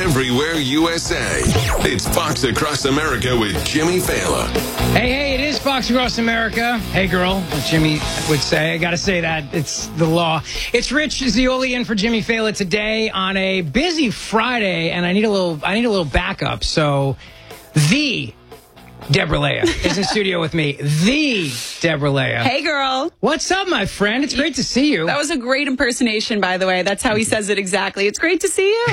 everywhere USA. It's Fox Across America with Jimmy Fallon. Hey, it is Fox Across America. Hey, girl, what Jimmy would say. I got to say that. It's the law. It's Rich Zeoli in for Jimmy Fallon today on a busy Friday, and I need a little backup. So, the Deborah Leah is in studio with me. The Deborah Leah. Hey, girl. What's up, my friend? It's great to see you. That was a great impersonation, by the way. That's how he says it exactly. It's great to see you.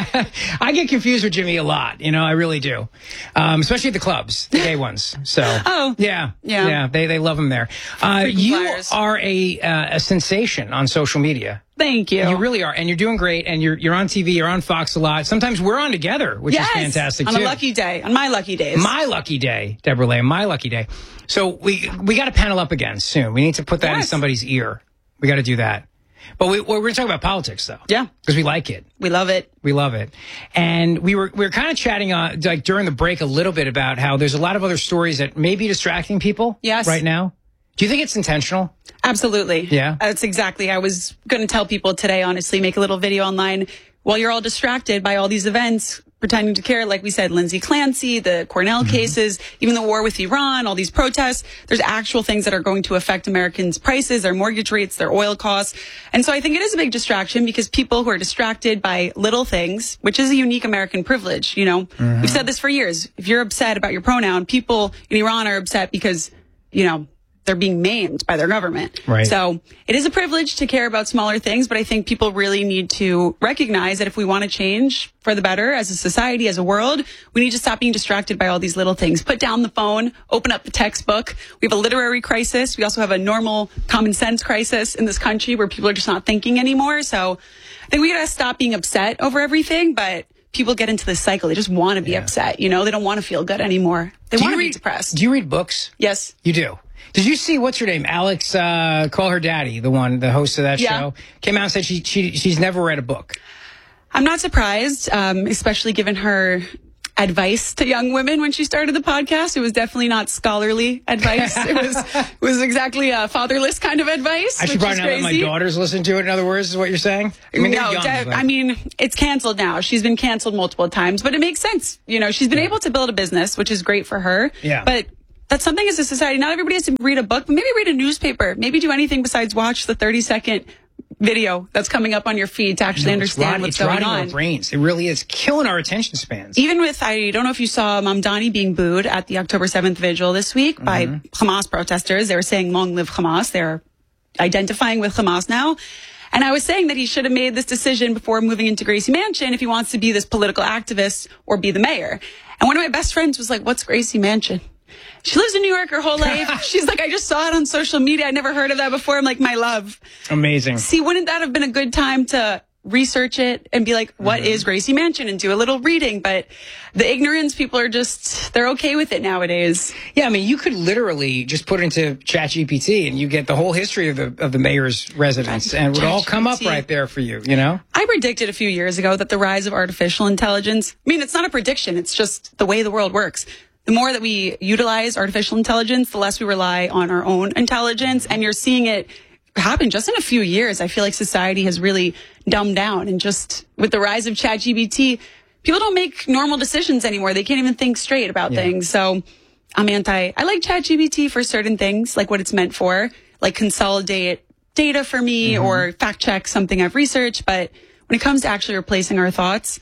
I get confused with Jimmy a lot. You know, I really do. Especially at the clubs, the gay ones. So, yeah. They love him there. You flyers. are a sensation on social media. Thank you. You really are, and you're doing great, and you're on TV, you're on Fox a lot. Sometimes we're on together, which is fantastic, on too. a lucky day, on my lucky days. My lucky day, Deborah Leah, my lucky day. So we got to panel up again soon. We need to put that in somebody's ear. We got to do that. But we're going to talk about politics, though. Yeah. Because we like it. We love it. We love it. And we were kind of chatting like during the break a little bit about how there's a lot of other stories that may be distracting people right now. Do you think it's intentional? Absolutely. Yeah. That's exactly. I was going to tell people today, honestly, make a little video online while you're all distracted by all these events, pretending to care. Like we said, Lindsay Clancy, the Cornell cases, even the war with Iran, all these protests. There's actual things that are going to affect Americans' prices, their mortgage rates, their oil costs. And so I think it is a big distraction because people who are distracted by little things, which is a unique American privilege, you know, we've said this for years. If you're upset about your pronoun, people in Iran are upset because, you know, they're being maimed by their government. Right. So it is a privilege to care about smaller things, but I think people really need to recognize that if we want to change for the better as a society, as a world, we need to stop being distracted by all these little things. Put down the phone, open up the textbook. We have a literary crisis. We also have a normal common sense crisis in this country where people are just not thinking anymore. So I think we got to stop being upset over everything, but people get into this cycle. They just want to be upset. You know, they don't want to feel good anymore. They want to be depressed. Do you read books? Yes. You do. Did you see, what's her name? Alex, Call Her Daddy, the host of that show, came out and said she's never read a book. I'm not surprised, especially given her advice to young women when she started the podcast. It was definitely not scholarly advice. It was exactly a fatherless kind of advice. I should probably not let my daughters listen to it, in other words, is what you're saying? I mean, I mean, it's canceled now. She's been canceled multiple times, but it makes sense. You know, she's been able to build a business, which is great for her. Yeah. But that's something as a society. Not everybody has to read a book, but maybe read a newspaper. Maybe do anything besides watch the 30-second video that's coming up on your feed to actually understand what's going on. It's rotting our brains. It really is killing our attention spans. Even with, I don't know if you saw Mamdani being booed at the October 7th vigil this week by Hamas protesters. They were saying, long live Hamas. They're identifying with Hamas now. And I was saying that he should have made this decision before moving into Gracie Mansion if he wants to be this political activist or be the mayor. And one of my best friends was like, what's Gracie Mansion? She lives in New York her whole life. She's like, I just saw it on social media. I never heard of that before. I'm like, my love. Amazing. See, wouldn't that have been a good time to research it and be like, what is Gracie Mansion, and do a little reading? But the ignorance, people are just, they're okay with it nowadays. Yeah, I mean, you could literally just put it into ChatGPT and you get the whole history of the mayor's residence, and it would all come up right there for you, you know? I predicted a few years ago that the rise of artificial intelligence, I mean, it's not a prediction, it's just the way the world works. The more that we utilize artificial intelligence, the less we rely on our own intelligence. And you're seeing it happen just in a few years. I feel like society has really dumbed down. And just with the rise of ChatGPT, people don't make normal decisions anymore. They can't even think straight about things. So I like ChatGPT for certain things, like what it's meant for, like consolidate data for me or fact check something I've researched. But when it comes to actually replacing our thoughts,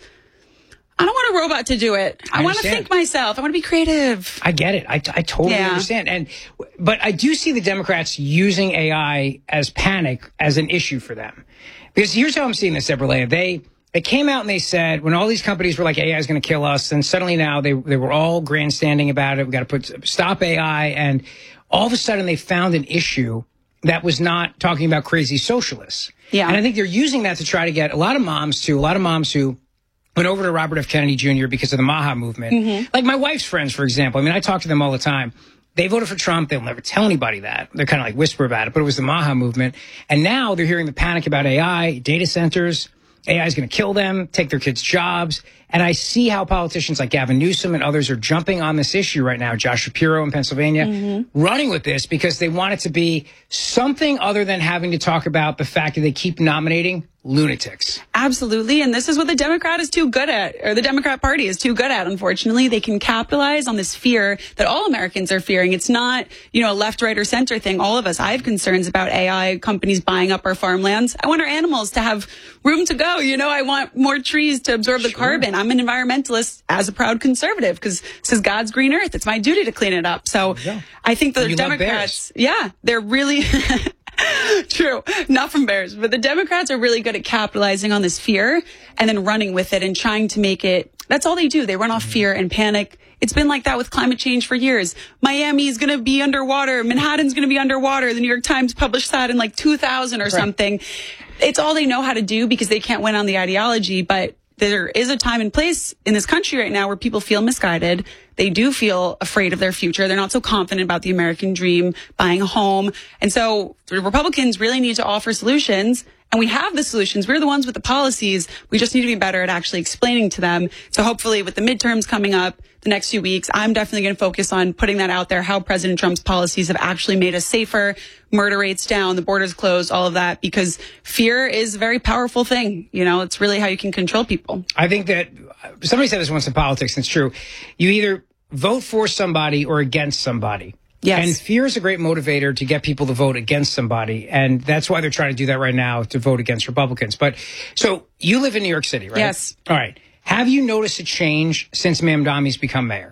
I don't want a robot to do it. I want to think myself. I want to be creative. I get it. I totally understand. But I do see the Democrats using AI as panic as an issue for them. Because here's how I'm seeing this, Deborah Leah. They came out and they said, when all these companies were like, AI is going to kill us, and suddenly now they were all grandstanding about it. We got to stop AI. And all of a sudden they found an issue that was not talking about crazy socialists. Yeah. And I think they're using that to try to get a lot of moms who went over to Robert F. Kennedy Jr. because of the MAHA movement. Like my wife's friends, for example. I mean, I talk to them all the time. They voted for Trump. They'll never tell anybody that. They're kind of like whisper about it, but it was the MAHA movement. And now they're hearing the panic about AI, data centers. AI is going to kill them, take their kids' jobs. And I see how politicians like Gavin Newsom and others are jumping on this issue right now. Josh Shapiro in Pennsylvania running with this because they want it to be something other than having to talk about the fact that they keep nominating lunatics. Absolutely. And this is what the Democrat is too good at, or the Democrat Party is too good at, unfortunately. They can capitalize on this fear that all Americans are fearing. It's not, a left, right, or center thing. All of us, I have concerns about AI companies buying up our farmlands. I want our animals to have room to go. I want more trees to absorb the carbon. I'm an environmentalist as a proud conservative because this is God's green earth. It's my duty to clean it up. So I think the Democrats, they're really... True. Not from bears, but the Democrats are really good at capitalizing on this fear and then running with it and trying to make it. That's all they do. They run off fear and panic. It's been like that with climate change for years. Miami is going to be underwater. Manhattan's going to be underwater. The New York Times published that in like 2000 or something. It's all they know how to do because they can't win on the ideology. But there is a time and place in this country right now where people feel misguided. They do feel afraid of their future. They're not so confident about the American dream, buying a home. And so the Republicans really need to offer solutions. And we have the solutions. We're the ones with the policies. We just need to be better at actually explaining to them. So hopefully with the midterms coming up the next few weeks, I'm definitely going to focus on putting that out there, how President Trump's policies have actually made us safer, murder rates down, the borders closed, all of that, because fear is a very powerful thing. It's really how you can control people. I think that somebody said this once in politics, and it's true. You either vote for somebody or against somebody. Yes. And fear is a great motivator to get people to vote against somebody. And that's why they're trying to do that right now, to vote against Republicans. But so you live in New York City, right? Yes. All right. Have you noticed a change since Mamdani's become mayor?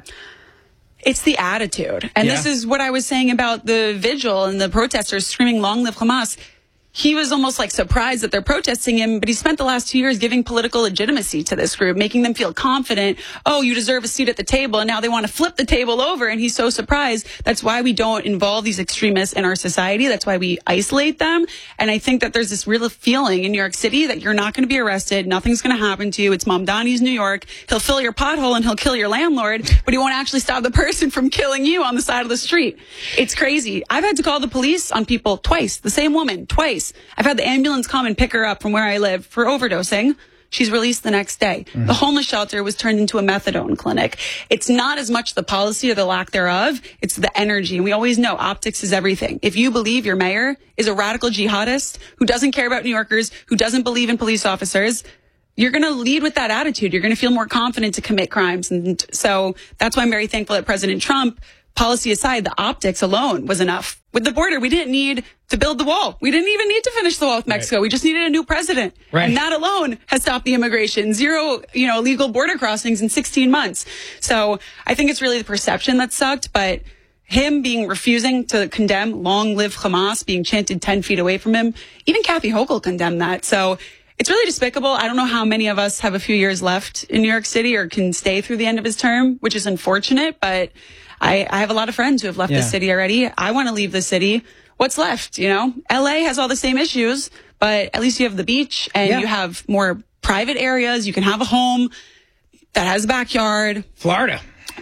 It's the attitude. And this is what I was saying about the vigil and the protesters screaming, "Long live Hamas." He was almost like surprised that they're protesting him, but he spent the last 2 years giving political legitimacy to this group, making them feel confident. Oh, you deserve a seat at the table. And now they want to flip the table over. And he's so surprised. That's why we don't involve these extremists in our society. That's why we isolate them. And I think that there's this real feeling in New York City that you're not going to be arrested. Nothing's going to happen to you. It's Mamdani's New York. He'll fill your pothole and he'll kill your landlord, but he won't actually stop the person from killing you on the side of the street. It's crazy. I've had to call the police on people twice, the same woman, twice. I've had the ambulance come and pick her up from where I live for overdosing. She's released the next day. The homeless shelter was turned into a methadone clinic. It's not as much the policy or the lack thereof. It's the energy. And we always know optics is everything. If you believe your mayor is a radical jihadist who doesn't care about New Yorkers, who doesn't believe in police officers, you're going to lead with that attitude. You're going to feel more confident to commit crimes. And so that's why I'm very thankful that President Trump, policy aside, the optics alone was enough. With the border, we didn't need to build the wall. We didn't even need to finish the wall with Mexico. Right. We just needed a new president. Right. And that alone has stopped the immigration. Zero, illegal border crossings in 16 months. So I think it's really the perception that sucked, but him refusing to condemn "Long live Hamas" being chanted 10 feet away from him, even Kathy Hochul condemned that. So it's really despicable. I don't know how many of us have a few years left in New York City or can stay through the end of his term, which is unfortunate, but I have a lot of friends who have left the city already. I want to leave the city. What's left? LA has all the same issues, but at least you have the beach and you have more private areas. You can have a home that has a backyard. Florida.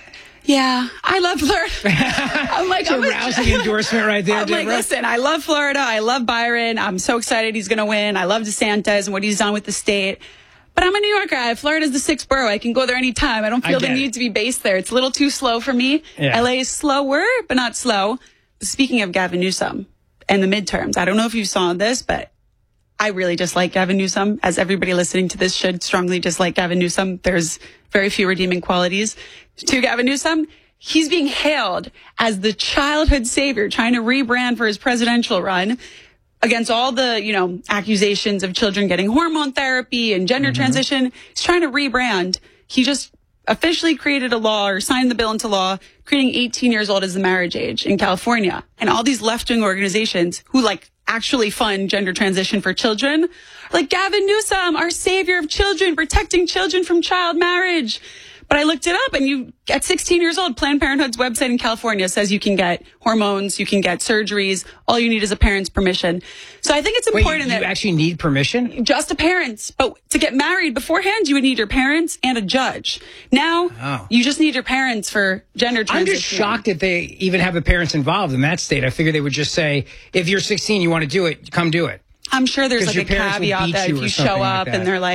Yeah, I love Florida. I'm like, I'm a rousing endorsement right there, I'm like, listen, I love Florida. I love Byron. I'm so excited he's going to win. I love DeSantis and what he's done with the state. But I'm a New Yorker. Florida's the 6th borough. I can go there anytime. I don't feel the need to be based there. It's a little too slow for me. Yeah. LA is slower, but not slow. Speaking of Gavin Newsom and the midterms, I don't know if you saw this, but I really dislike Gavin Newsom, as everybody listening to this should strongly dislike Gavin Newsom. There's very few redeeming qualities to Gavin Newsom. He's being hailed as the childhood savior, trying to rebrand for his presidential run against all the, accusations of children getting hormone therapy and gender transition. He's trying to rebrand. He just officially created a law or signed the bill into law, creating 18 years old as the marriage age in California. And all these left-wing organizations who actually fund gender transition for children are like, Gavin Newsom, our savior of children, protecting children from child marriage. But I looked it up, and at 16 years old, Planned Parenthood's website in California says you can get hormones, you can get surgeries. All you need is a parent's permission. So I think it's important that you actually need permission? Just a parent's. But to get married beforehand, you would need your parents and a judge. Now, you just need your parents for gender transition. I'm just shocked that they even have the parents involved in that state. I figured they would just say, if you're 16, you want to do it, come do it. I'm sure there's a caveat that if you show up and they're like,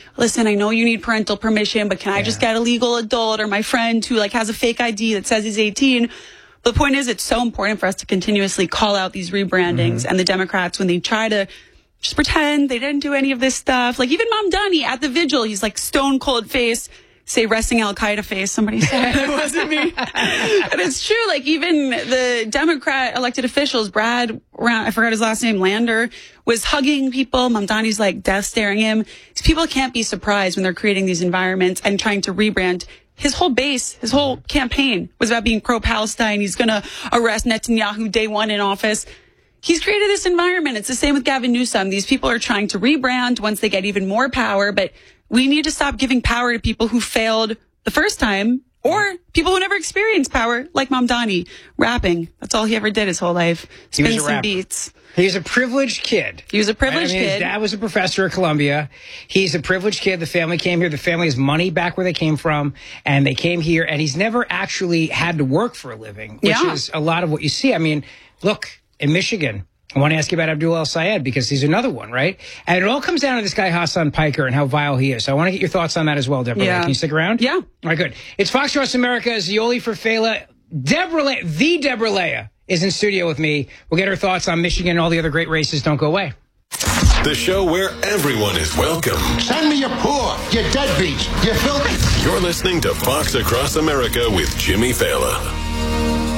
listen, I know you need parental permission, but can I just get a legal adult, or my friend who like has a fake ID that says he's 18? The point is, it's so important for us to continuously call out these rebrandings. And the Democrats, when they try to just pretend they didn't do any of this stuff, like even Mamdani at the vigil, he's like stone cold face, say resting Al-Qaeda face. Somebody said it wasn't me. But it's true. Like even the Democrat elected officials, Brad, I forgot his last name, Lander, was hugging people. Mamdani's like death staring him. These people can't be surprised when they're creating these environments and trying to rebrand. His whole base, his whole campaign was about being pro-Palestine. He's going to arrest Netanyahu day one in office. He's created this environment. It's the same with Gavin Newsom. These people are trying to rebrand once they get even more power, but we need to stop giving power to people who failed the first time, or people who never experienced power, like Mamdani, rapping. That's all he ever did his whole life. Spin some beats. He was a privileged kid. He was a privileged kid. His dad was a professor at Columbia. He's a privileged kid. The family came here. The family has money back where they came from, and they came here, and he's never actually had to work for a living, which is a lot of what you see. I mean, look, in Michigan, I want to ask you about Abdul El-Sayed, because he's another one, right? And it all comes down to this guy, Hassan Piker, and how vile he is. So I want to get your thoughts on that as well, Deborah. Can you stick around? Yeah. All right, good. It's Fox Across America. Zioli for Fela. The Deborah Leah is in studio with me. We'll get her thoughts on Michigan and all the other great races. Don't go away. The show where everyone is welcome. Send me your poor, your deadbeats, your filthy. You're listening to Fox Across America with Jimmy Fallon.